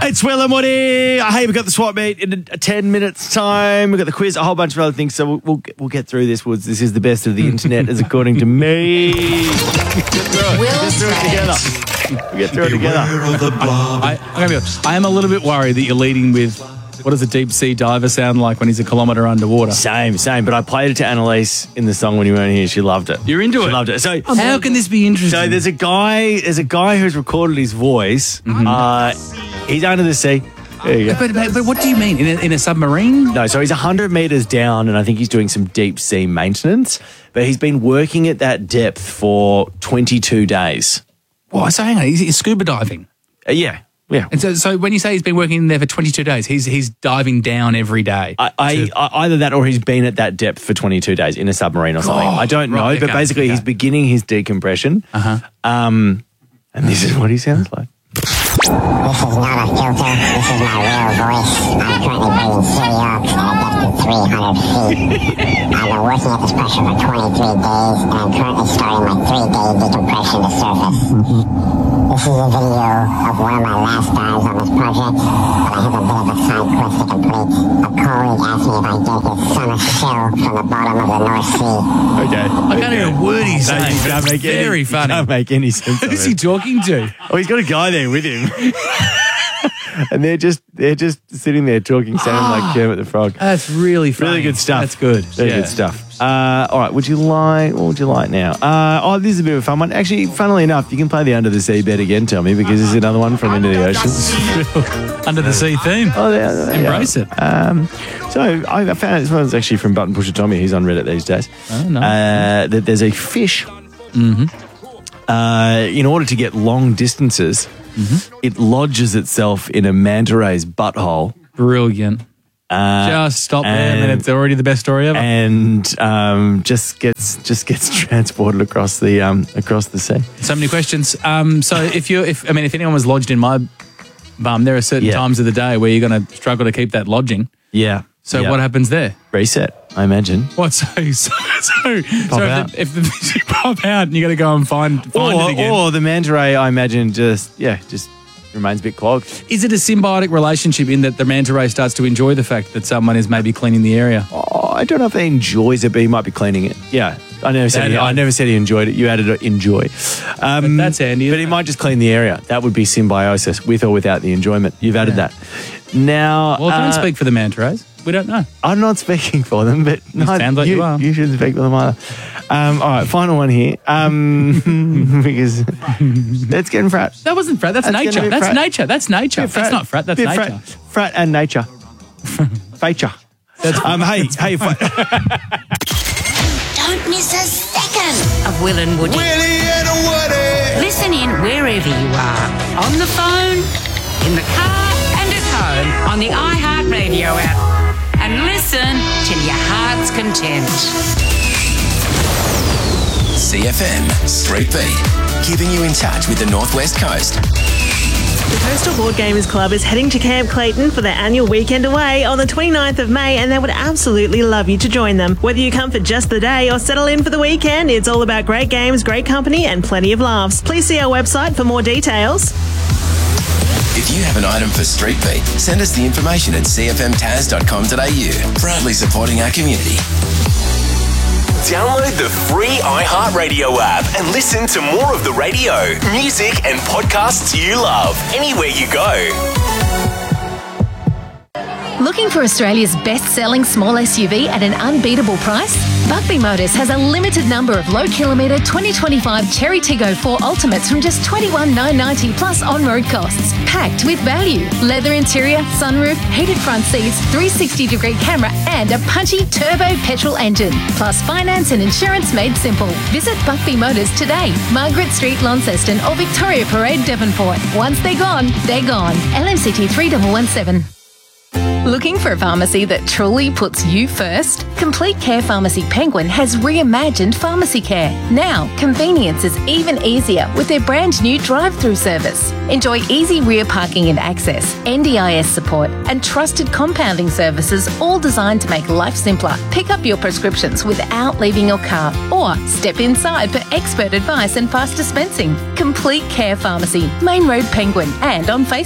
It's Will and Woody. Hey, we've got the swap meet in 10 minutes' time. We've got the quiz, a whole bunch of other things. So we'll get through this. This is the best of the internet, as according to me. Get through it together. We'll get through it together. I am a little bit worried that you're leading with, what does a deep sea diver sound like when he's a kilometre underwater? Same. But I played it to Annalise in the song when you weren't here. She loved it. You're into it? She loved it. So how can this be interesting? So there's a guy who's recorded his voice. He's under the sea. There you go. But what do you mean? In a submarine? No, so he's 100 metres down, and I think he's doing some deep sea maintenance. But he's been working at that depth for 22 days. Well, so hang on, he's scuba diving? Yeah. And so when you say he's been working in there for 22 days, he's diving down every day? Either that or he's been at that depth for 22 days in a submarine or something. I don't know, but basically he's beginning his decompression. And this is what he sounds like. This is not a filter. This is my real voice. I'm currently breathing city ox at a depth of 300 feet. I've been working at this pressure for 23 days, and I'm currently starting my 3-day decompression to surface. This is a video of one of my last dives on this project, but I have a bit of a side quest to complete. A colleague asked me if I'd get his summer shell from the bottom of the North Sea. Okay. I can't hear a word he's saying. Very funny. Can't make any sense. Who's he talking to? Oh, he's got a guy there with him. And they're just sitting there talking, sounding like Kermit the Frog. That's really funny. Really good stuff. That's good. Very good stuff. All right, what would you like now? This is a bit of a fun one. Actually, funnily enough, you can play the Under the Sea bet again, tell me, because this is another one from Into the Ocean. Under the Sea theme. Oh, yeah. Embrace it. So I found out this one's actually from Button Pusher Tommy, who's on Reddit these days. Oh, no. That there's a fish. In order to get long distances, it lodges itself in a manta ray's butthole. Brilliant. Just stop there, and it's already the best story ever. And just gets transported across the sea. So many questions. So if anyone was lodged in my bum, there are certain times of the day where you're going to struggle to keep that lodging. Yeah. So what happens there? Reset, I imagine. What? So if the fish pop out and you got to go and find it again. Or the manta ray, I imagine, just remains a bit clogged. Is it a symbiotic relationship in that the manta ray starts to enjoy the fact that someone is maybe cleaning the area? Oh, I don't know if he enjoys it, but he might be cleaning it. Yeah. I never said he enjoyed it. You added enjoy. But that's handy. But he might just clean the area. That would be symbiosis, with or without the enjoyment. You've added that. Now, well, don't speak for the manta rays. We don't know. I'm not speaking for them, but sounds like you are. You shouldn't speak for them either. All right, final one here. Because that's getting frat. That wasn't frat. That's nature. That's nature. That's nature. That's not frat. That's nature. Frat and nature. Feature. Hey. Don't miss a second of Will and Woody. Willie and Woody. Listen in wherever you are. On the phone, in the car, and at home on the iHeartRadio app. And listen till your heart's content. CFM Street Beat, keeping you in touch with the Northwest Coast. The Coastal Board Gamers Club is heading to Camp Clayton for their annual weekend away on the 29th of May, and they would absolutely love you to join them. Whether you come for just the day or settle in for the weekend, it's all about great games, great company, and plenty of laughs. Please see our website for more details. If you have an item for Street Beat, send us the information at cfmtaz.com.au. Proudly supporting our community. Download the free iHeartRadio app and listen to more of the radio, music, and podcasts you love anywhere you go. Looking for Australia's best-selling small SUV at an unbeatable price? Buckby Motors has a limited number of low-kilometre 2025 Cherry Tiggo 4 Ultimates from just $21,990 plus on-road costs. Packed with value. Leather interior, sunroof, heated front seats, 360-degree camera and a punchy turbo petrol engine. Plus finance and insurance made simple. Visit Buckby Motors today. Margaret Street, Launceston or Victoria Parade, Devonport. Once they're gone, they're gone. LMCT 3117. Looking for a pharmacy that truly puts you first? Complete Care Pharmacy Penguin has reimagined pharmacy care. Now, convenience is even easier with their brand new drive-through service. Enjoy easy rear parking and access, NDIS support, and trusted compounding services, all designed to make life simpler. Pick up your prescriptions without leaving your car, or step inside for expert advice and fast dispensing. Complete Care Pharmacy, Main Road, Penguin, and on Facebook.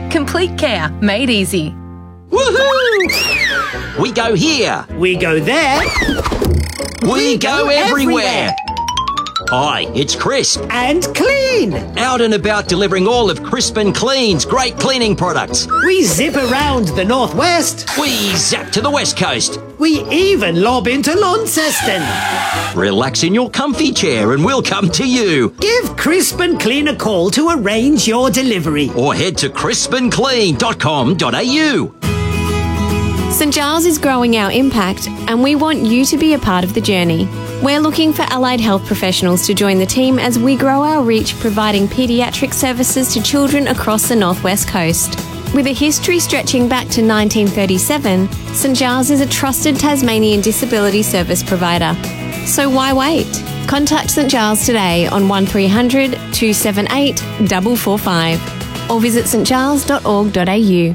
Complete care, made easy. Woohoo! We go here. We go there. We go everywhere. Hi, it's Crisp. And Clean. Out and about delivering all of Crisp and Clean's great cleaning products. We zip around the northwest. We zap to the west coast. We even lob into Launceston. Relax in your comfy chair and we'll come to you. Give Crisp and Clean a call to arrange your delivery. Or head to crispandclean.com.au. St Giles is growing our impact and we want you to be a part of the journey. We're looking for allied health professionals to join the team as we grow our reach providing paediatric services to children across the northwest coast. With a history stretching back to 1937, St Giles is a trusted Tasmanian disability service provider. So why wait? Contact St Giles today on 1300 278 445 or visit stgiles.org.au.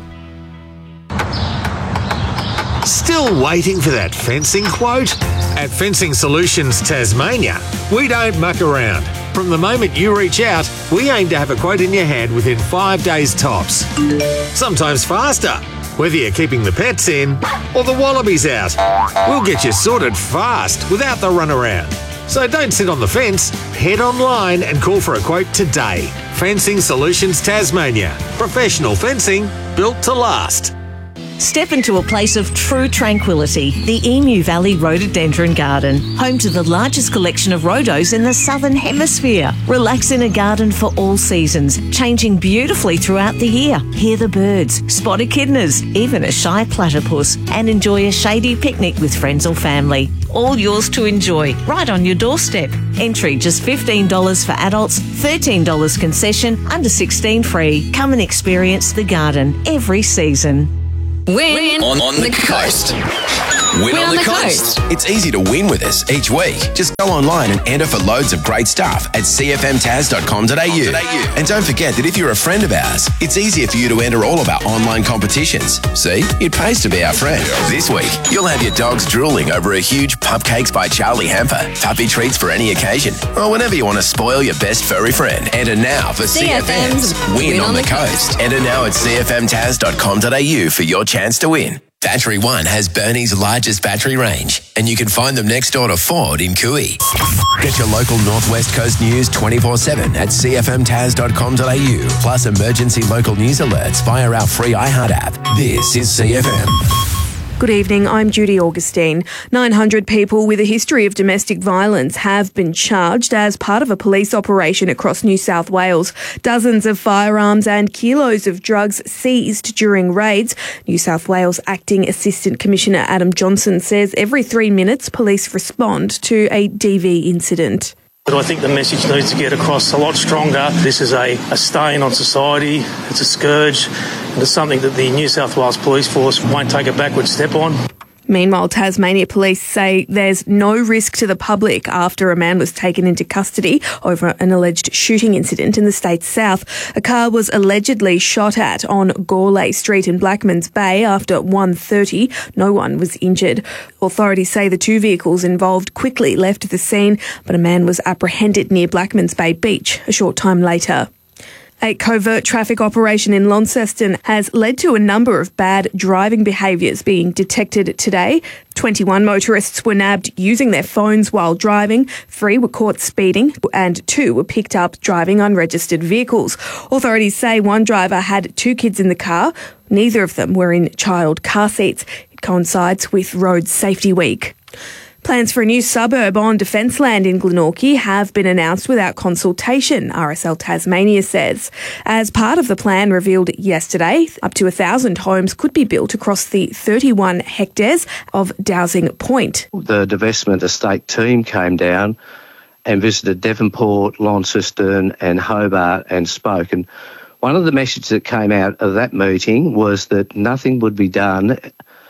Still waiting for that fencing quote? At Fencing Solutions Tasmania, we don't muck around. From the moment you reach out, we aim to have a quote in your hand within 5 days tops. Sometimes faster, whether you're keeping the pets in or the wallabies out. We'll get you sorted fast without the runaround. So don't sit on the fence, head online and call for a quote today. Fencing Solutions Tasmania. Professional fencing built to last. Step into a place of true tranquility, the Emu Valley Rhododendron Garden, home to the largest collection of rhodos in the Southern Hemisphere. Relax in a garden for all seasons, changing beautifully throughout the year. Hear the birds, spot echidnas, even a shy platypus, and enjoy a shady picnic with friends or family. All yours to enjoy, right on your doorstep. Entry just $15 for adults, $13 concession, under 16 free. Come and experience the garden every season. Win on the coast. Win on the coast. It's easy to win with us each week. Just go online and enter for loads of great stuff at cfmtas.com.au. And don't forget that if you're a friend of ours, it's easier for you to enter all of our online competitions. See, it pays to be our friend. This week, you'll have your dogs drooling over a huge Pupcakes by Charlie Hamper, puppy treats for any occasion, or whenever you want to spoil your best furry friend. Enter now for CFM's Win on the Coast. Enter now at cfmtas.com.au for your chance to win. Battery One has Burnie's largest battery range, and you can find them next door to Ford in Cooey. Get your local Northwest Coast news 24/7 at cfmtas.com.au, plus emergency local news alerts via our free iHeart app. This is CFM. Good evening, I'm Judy Augustine. 900 people with a history of domestic violence have been charged as part of a police operation across New South Wales. Dozens of firearms and kilos of drugs seized during raids. New South Wales Acting Assistant Commissioner Adam Johnson says every 3 minutes police respond to a DV incident. But I think the message needs to get across a lot stronger. This is a stain on society, it's a scourge, and it's something that the New South Wales Police Force won't take a backward step on. Meanwhile, Tasmania Police say there's no risk to the public after a man was taken into custody over an alleged shooting incident in the state's south. A car was allegedly shot at on Gourlay Street in Blackmans Bay after 1:30. No one was injured. Authorities say the two vehicles involved quickly left the scene, but a man was apprehended near Blackmans Bay Beach a short time later. A covert traffic operation in Launceston has led to a number of bad driving behaviours being detected today. 21 motorists were nabbed using their phones while driving, 3 were caught speeding, and 2 were picked up driving unregistered vehicles. Authorities say one driver had 2 kids in the car. Neither of them were in child car seats. It coincides with Road Safety Week. Plans for a new suburb on defence land in Glenorchy have been announced without consultation, RSL Tasmania says. As part of the plan revealed yesterday, up to 1,000 homes could be built across the 31 hectares of Dowsing Point. The divestment estate team came down and visited Devonport, Launceston and Hobart and spoke. And one of the messages that came out of that meeting was that nothing would be done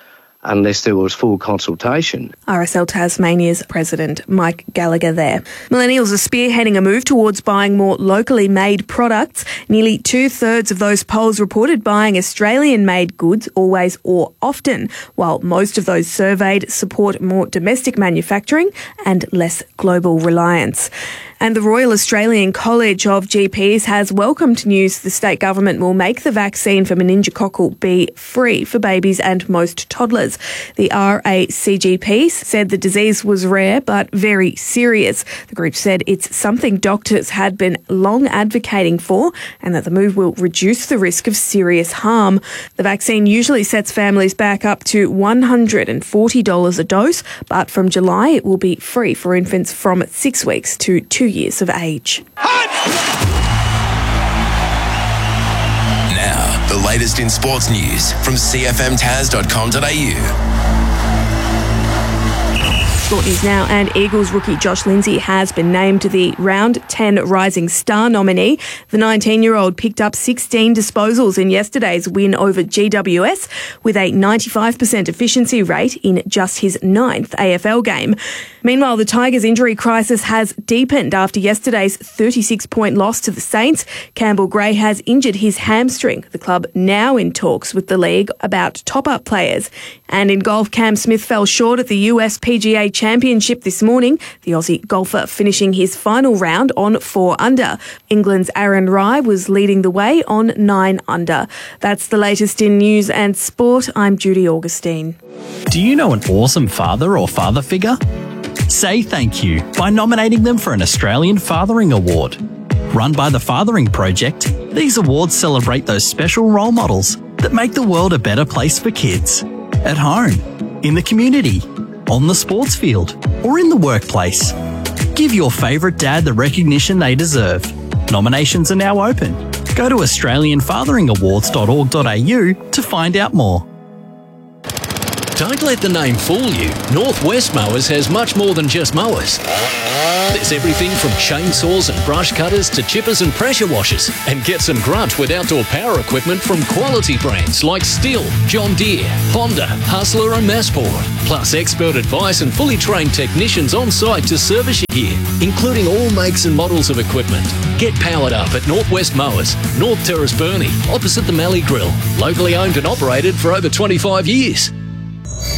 unless there was full consultation. RSL Tasmania's President Mike Gallagher there. Millennials are spearheading a move towards buying more locally made products. Nearly 2/3 of those polls reported buying Australian-made goods always or often, while most of those surveyed support more domestic manufacturing and less global reliance. And the Royal Australian College of GPs has welcomed news the state government will make the vaccine for meningococcal B free for babies and most toddlers. The RACGP said the disease was rare but very serious. The group said it's something doctors had been long advocating for and that the move will reduce the risk of serious harm. The vaccine usually sets families back up to $140 a dose, but from July it will be free for infants from 6 weeks to 2 years of age. Now, the latest in sports news from cfmtas.com.au. Sport news now, and Eagles rookie Josh Lindsay has been named the Round 10 Rising Star nominee. The 19-year-old picked up 16 disposals in yesterday's win over GWS with a 95% efficiency rate in just his 9th AFL game. Meanwhile, the Tigers' injury crisis has deepened after yesterday's 36-point loss to the Saints. Campbell Gray has injured his hamstring. The club now in talks with the league about top-up players. And in golf, Cam Smith fell short at the US PGA Championship this morning, the Aussie golfer finishing his final round on 4 under. England's Aaron Rai was leading the way on 9 under. That's the latest in news and sport. I'm Judy Augustine. Do you know an awesome father or father figure? Say thank you by nominating them for an Australian Fathering Award. Run by the Fathering Project, these awards celebrate those special role models that make the world a better place for kids. At home, in the community, on the sports field, or in the workplace. Give your favourite dad the recognition they deserve. Nominations are now open. Go to australianfatheringawards.org.au to find out more. Don't let the name fool you. Northwest Mowers has much more than just mowers. There's everything from chainsaws and brush cutters to chippers and pressure washers. And get some grunt with outdoor power equipment from quality brands like Stihl, John Deere, Honda, Hustler and Masport. Plus expert advice and fully trained technicians on site to service your gear, including all makes and models of equipment. Get powered up at Northwest Mowers, North Terrace Burnie, opposite the Mallee Grill. Locally owned and operated for over 25 years.